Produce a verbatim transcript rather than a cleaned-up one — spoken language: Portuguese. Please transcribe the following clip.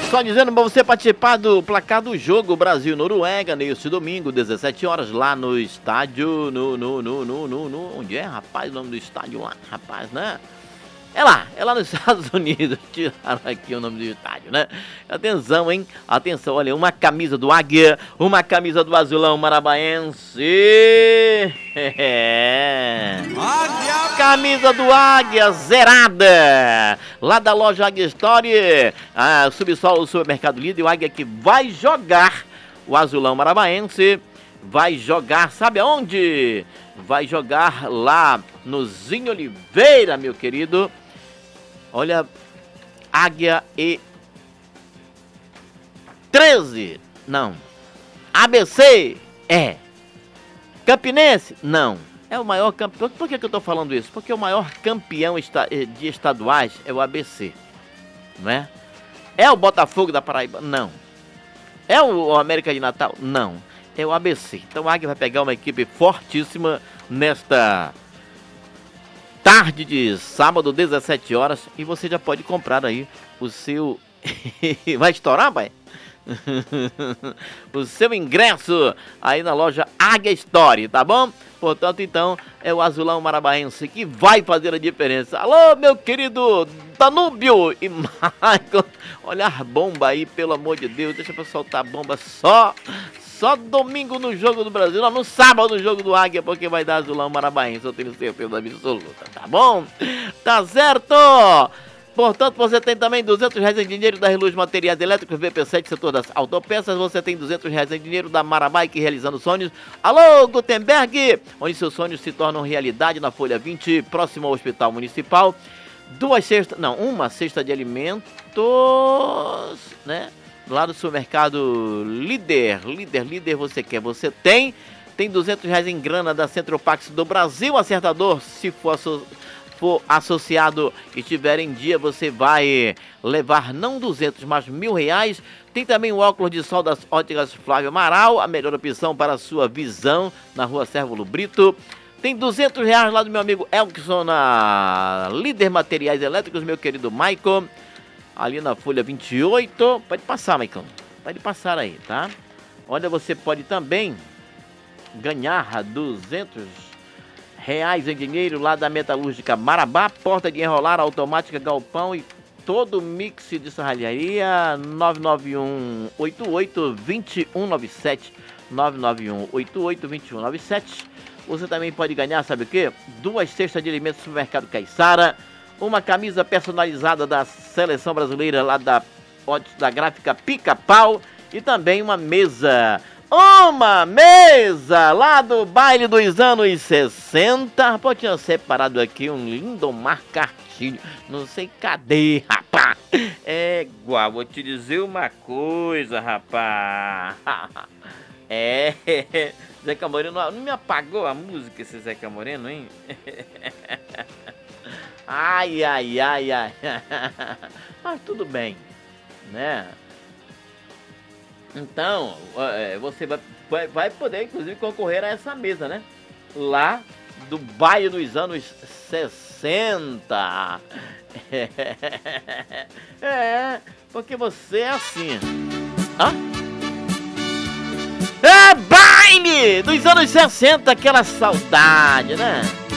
Só dizendo pra você participar do placar do jogo Brasil-Noruega neste domingo, dezessete horas, lá no estádio, no, no, no, no, no, no, onde é, rapaz, o nome do estádio lá, rapaz, né? É lá, é lá nos Estados Unidos, tiraram aqui o nome do estádio, né? Atenção, hein? Atenção, olha, uma camisa do Águia, uma camisa do Azulão Maranhense. É. Águia. Camisa do Águia, zerada. Lá da loja Águia Story, a Subsolo, o supermercado líder, o Águia que vai jogar o Azulão Maranhense. Vai jogar, sabe aonde? Vai jogar lá no Zinho Oliveira, meu querido. Olha, Águia e treze, não. A B C, é. Campinense, não. É o maior campeão. Por que que eu tô falando isso? Porque o maior campeão de estaduais é o A B C, não é? É o Botafogo da Paraíba? Não. É o América de Natal? Não. É o A B C. Então a Águia vai pegar uma equipe fortíssima nesta tarde de sábado, dezessete horas, e você já pode comprar aí o seu... Vai estourar, pai? O seu ingresso aí na loja Águia Story, tá bom? Portanto, então, é o Azulão Maranhense que vai fazer a diferença. Alô, meu querido Danúbio e Michael. Olha a bomba aí, pelo amor de Deus. Deixa eu soltar a bomba só... Só domingo no Jogo do Brasil, não, no sábado no Jogo do Águia, porque vai dar Azulão Maranhense, eu tenho certeza absoluta, tá bom? Tá certo? Portanto, você tem também duzentos reais em dinheiro da Reluz Materiais Elétricos, V P sete, setor das autopeças, você tem duzentos reais em dinheiro da Marabike, realizando sonhos. Alô, Gutenberg, onde seus sonhos se tornam realidade, na Folha vinte, próximo ao Hospital Municipal. Duas cestas, não, uma cesta de alimentos, né? Lá do supermercado Líder, Líder, Líder, você quer, você tem. Tem duzentos reais em grana da Centropax do Brasil Acertador. Se for, asso for associado e tiver em dia, você vai levar não duzentos, mas mil reais. Tem também o óculos de sol das óticas Flávio Amaral, a melhor opção para a sua visão, na rua Sérvulo Brito. Tem duzentos reais lá do meu amigo Elkson, na Líder Materiais Elétricos, meu querido Michael. Ali na Folha vinte e oito, pode passar, Maicon, pode passar aí, tá? Olha, você pode também ganhar duzentos reais em dinheiro lá da Metalúrgica Marabá, porta de enrolar automática Galpão e todo o mix de serralharia. Nove nove um oito oito dois um nove sete, nove nove um oito oito dois um nove sete. Você também pode ganhar, sabe o quê? Duas cestas de alimentos do supermercado Caiçara, uma camisa personalizada da Seleção Brasileira lá da, da gráfica Pica-Pau e também uma mesa, uma mesa lá do baile dos anos sessenta. Pô, tinha separado aqui um Lindomar Cartilho, não sei cadê, rapaz. É igual, vou te dizer uma coisa, rapaz. É, Zeca Moreno, não me apagou a música esse Zeca Moreno, hein? Ai, ai, ai, ai. Mas tudo bem, né? Então, você vai, vai poder, inclusive, concorrer a essa mesa, né? Lá do baile dos anos sessenta. É, porque você é assim. Hã? É baile dos anos sessenta, aquela saudade, né?